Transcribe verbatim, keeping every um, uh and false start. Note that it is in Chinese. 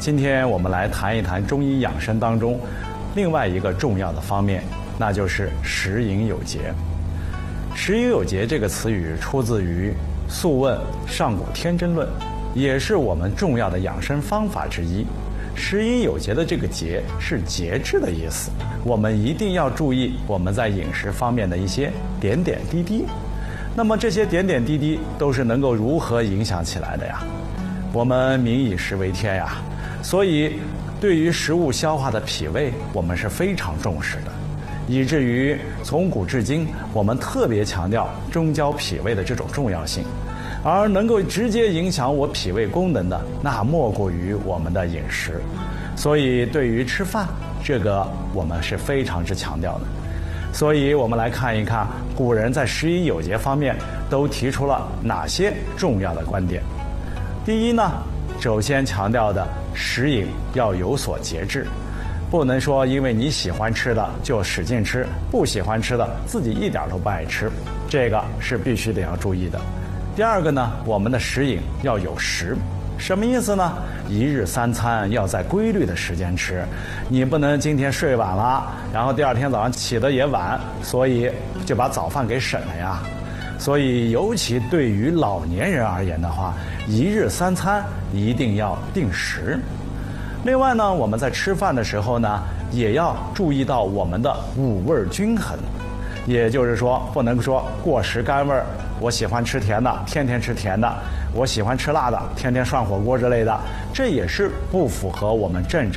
今天我们来谈一谈中医养生当中另外一个重要的方面，那就是食饮有节。食饮有节这个词语出自于《素问·上古天真论》，也是我们重要的养生方法之一。食饮有节的这个节是节制的意思，我们一定要注意我们在饮食方面的一些点点滴滴。那么这些点点滴滴都是能够如何影响起来的呀？我们民以食为天呀，所以对于食物消化的脾胃，我们是非常重视的，以至于从古至今，我们特别强调中焦脾胃的这种重要性。而能够直接影响我脾胃功能的，那莫过于我们的饮食。所以对于吃饭，这个我们是非常之强调的。所以我们来看一看古人在食饮有节方面都提出了哪些重要的观点。第一呢，首先强调的食饮要有所节制，不能说因为你喜欢吃的就使劲吃，不喜欢吃的自己一点都不爱吃，这个是必须得要注意的。第二个呢，我们的食饮要有时，什么意思呢？一日三餐要在规律的时间吃，你不能今天睡晚了，然后第二天早上起得也晚，所以就把早饭给省了呀。所以尤其对于老年人而言的话，一日三餐一定要定时。另外呢，我们在吃饭的时候呢，也要注意到我们的五味均衡，也就是说不能说过食甘味儿，我喜欢吃甜的，天天吃甜的；我喜欢吃辣的，天天涮火锅之类的，这也是不符合我们正常